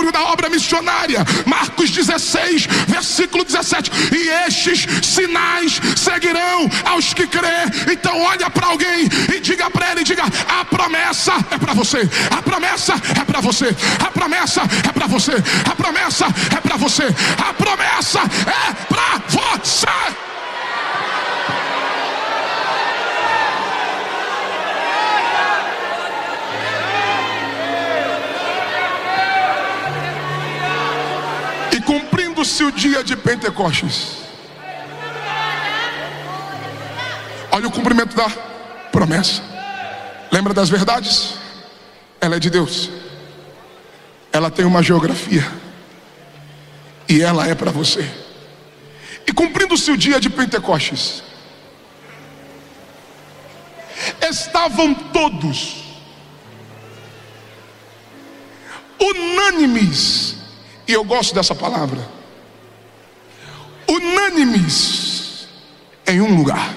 testemunho da obra missionária. Marcos 16, versículo 17. E estes sinais seguirão aos que crê. Então olha para alguém e diga para ele, diga: a promessa é para você. A promessa é para você. A promessa é para você. A promessa é para você. A promessa é para você. E cumprindo-se o dia de Pentecostes, olha o cumprimento da promessa. Lembra das verdades? Ela é de Deus. Ela tem uma geografia. E ela é para você. E cumprindo-se o dia de Pentecostes, estavam todos unânimes. E eu gosto dessa palavra. Unânimes em um lugar.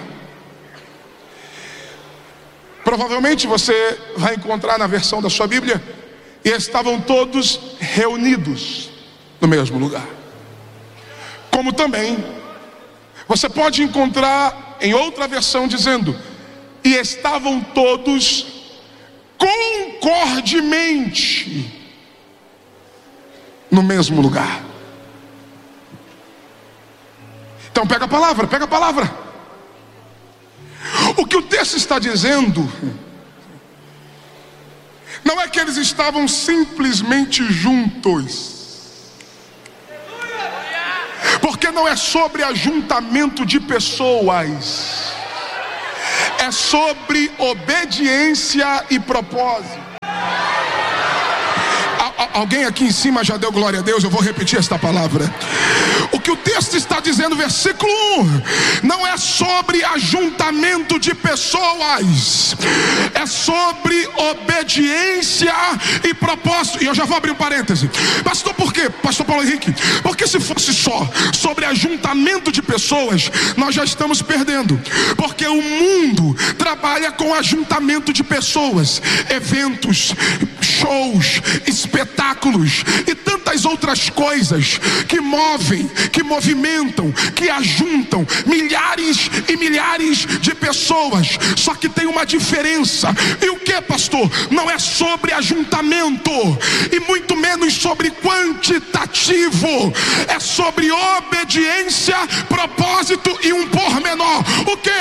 Provavelmente você vai encontrar na versão da sua Bíblia: e estavam todos reunidos no mesmo lugar. Como também você pode encontrar em outra versão dizendo: e estavam todos concordemente no mesmo lugar. Então pega a palavra, pega a palavra. O que o texto está dizendo não é que eles estavam simplesmente juntos, porque não é sobre ajuntamento de pessoas, é sobre obediência e propósito. Alguém aqui em cima já deu glória a Deus? Eu vou repetir esta palavra. O que o texto está dizendo, versículo 1, não é sobre ajuntamento de pessoas, é sobre obediência e propósito. E eu já vou abrir um parêntese. Pastor, por quê? Pastor Paulo Henrique, porque se fosse só sobre ajuntamento de pessoas, nós já estamos perdendo. Porque o mundo trabalha com ajuntamento de pessoas, eventos, shows, espetáculos e tantas outras coisas que movem, que movimentam, que ajuntam milhares e milhares de pessoas. Só que tem uma diferença. E o que, pastor? Não é sobre ajuntamento e muito menos sobre quantitativo. É sobre obediência, propósito e um pormenor. O que?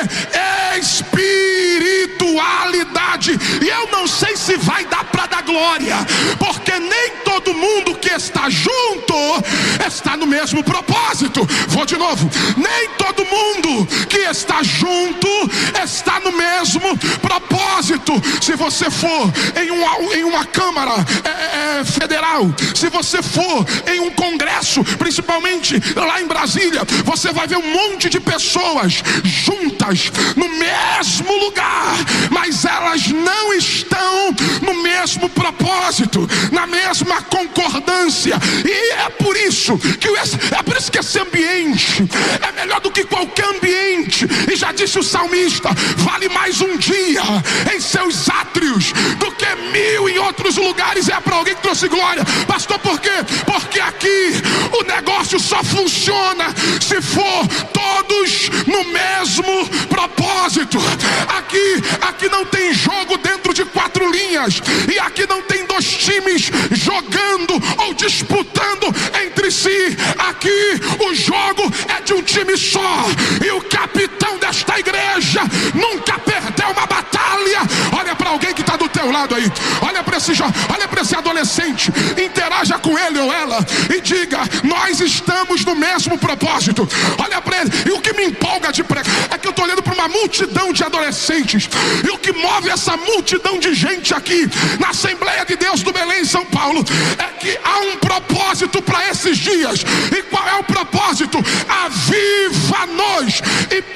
Espiritualidade. E eu não sei se vai dar para dar glória, porque nem todo mundo que está junto está no mesmo propósito. Vou de novo. Nem todo mundo que está junto está no mesmo propósito. Se você for em uma Câmara Federal, se você for em um congresso, principalmente lá em Brasília, você vai ver um monte de pessoas juntas no mesmo lugar, mas elas não estão no mesmo propósito, na mesma concordância. E é por isso que esse ambiente é melhor do que qualquer ambiente. E já disse o salmista: vale mais um dia em seus átrios do que 1000 em outros lugares. É para alguém que trouxe glória. Pastor, por quê? Porque aqui o negócio só funciona se for todos no mesmo propósito. Aqui não tem jogo dentro de 4 linhas, e aqui não tem 2 times jogando ou disputando entre si. Aqui o jogo é de um time só, e o capitão desta igreja nunca perdeu uma batalha. Olha para alguém que está do teu lado aí, olha para esse adolescente, interaja com ele ou ela e diga: nós estamos no mesmo propósito. Olha para ele. E o que me empolga de pregar é que eu estou olhando para uma multidão de adolescentes, e o que move essa multidão de gente aqui na Assembleia de Deus do Belém, São Paulo, é que há um propósito para esses dias. E qual é o propósito? Aviva-nos e